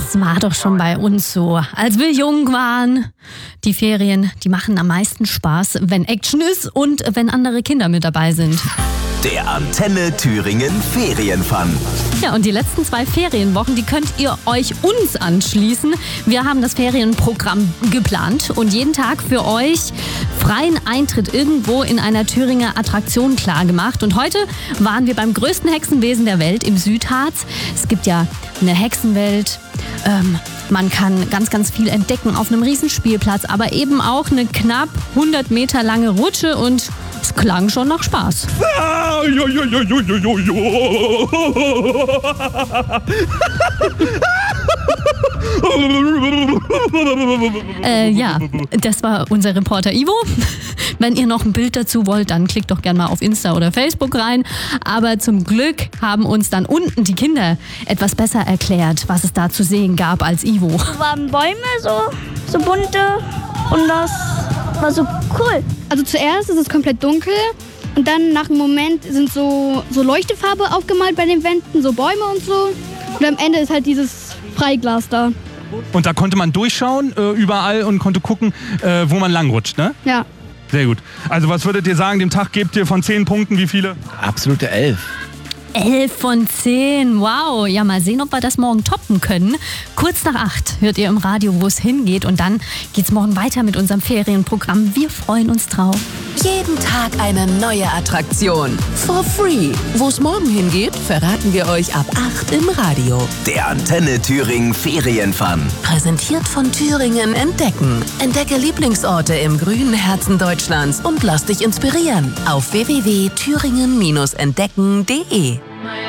Das war doch schon bei uns so. Als wir jung waren, die Ferien, die machen am meisten Spaß, wenn Action ist und wenn andere Kinder mit dabei sind. Der Antenne Thüringen Ferienfun. Ja, und die letzten 2 Ferienwochen, die könnt ihr euch uns anschließen. Wir haben das Ferienprogramm geplant und jeden Tag für euch freien Eintritt irgendwo in einer Thüringer Attraktion klargemacht. Und heute waren wir beim größten Hexenwesen der Welt im Südharz. Es gibt ja eine Hexenwelt. Man kann ganz, ganz viel entdecken auf einem Riesenspielplatz, aber eben auch eine knapp 100 Meter lange Rutsche und es klang schon nach Spaß. Ja, das war unser Reporter Ivo. Wenn ihr noch ein Bild dazu wollt, dann klickt doch gerne mal auf Insta oder Facebook rein. Aber zum Glück haben uns dann unten die Kinder etwas besser erklärt, was es da zu sehen gab als Ivo. Es waren Bäume, so bunte, und das war so cool. Also zuerst ist es komplett dunkel und dann nach einem Moment sind so Leuchtefarbe aufgemalt bei den Wänden, so Bäume und so. Und am Ende ist halt dieses Freiglas da. Und da konnte man durchschauen überall und konnte gucken, wo man langrutscht, ne? Ja. Sehr gut. Also was würdet ihr sagen, dem Tag gebt ihr von 10 Punkten wie viele? Absolute 11. 11 von 10, wow. Ja, mal sehen, ob wir das morgen toppen können. Kurz nach 8 hört ihr im Radio, wo es hingeht. Und dann geht's morgen weiter mit unserem Ferienprogramm. Wir freuen uns drauf. Jeden Tag eine neue Attraktion. For free. Wo es morgen hingeht, verraten wir euch ab 8 im Radio. Der Antenne Thüringen Ferienfun. Präsentiert von Thüringen Entdecken. Entdecke Lieblingsorte im grünen Herzen Deutschlands und lass dich inspirieren. Auf www.thüringen-entdecken.de